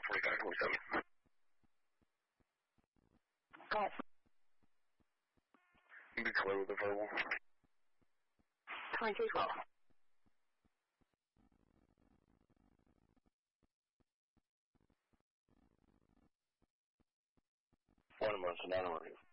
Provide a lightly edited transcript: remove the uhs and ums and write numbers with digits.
4527. Go ahead. Be clear with the verbal. 2212. One month, another one.